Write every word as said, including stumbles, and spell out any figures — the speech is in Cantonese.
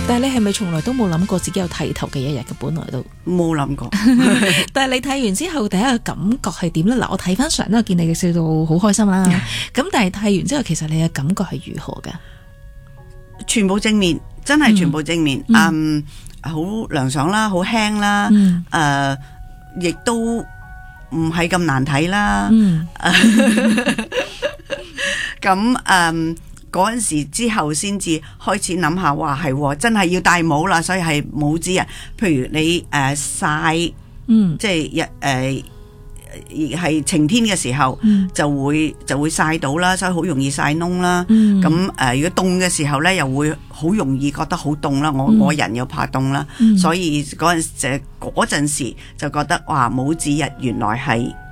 但係你係咪從來都冇諗過自己有剃頭嘅一日嘅？本來都冇諗過。 但係你睇完之後第一個感覺係點咧？嗱，我睇翻相咧，我見你嘅笑到好開心啦。咁但係剃完之後，其實你嘅感覺係如何㗎？ 全部正面，真係全部正面。嗯，好涼爽啦，好輕啦。誒、嗯，亦、呃、都唔係咁難睇啦。嗯。咁誒嗰陣時之後先至開始諗下，話係真係要戴帽啦，所以係帽子啊。譬如你誒曬，嗯，即係日誒係晴天嘅時候，嗯、就會就會曬到啦，所以好容易曬燶啦。咁誒、嗯呃，如果凍嘅時候咧，又會好容易覺得好凍啦。我、嗯、我人又怕凍啦，嗯、所以嗰陣時嗰陣時就覺得哇，帽子日原來係